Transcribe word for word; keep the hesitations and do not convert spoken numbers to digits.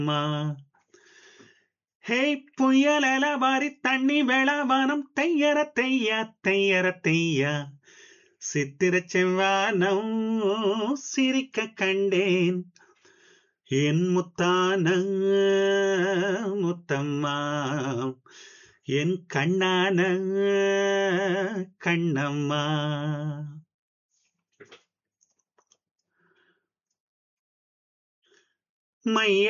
அம்மா. ஹே புயலல வாரி தண்ணி வேளாவானம் தையர தையா தையர தையா சித்திர செவ்வானம் சிரிக்க கண்டேன் என் முத்தான முத்தம்மா என் கண்ணான கண்ணம்மா. மைய